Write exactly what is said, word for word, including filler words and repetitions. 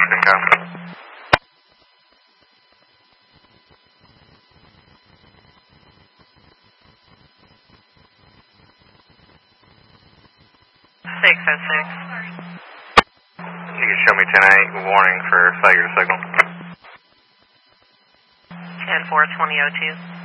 Washington County. six oh six. You can show me ten eight, warning for failure to signal. ten four, twenty oh two.